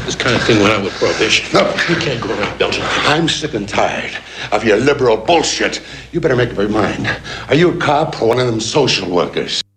This kind of thing went out with Prohibition. No. You can't go around belching. I'm sick and tired of your liberal bullshit. You better make up your mind. Are you a cop or one of them social workers?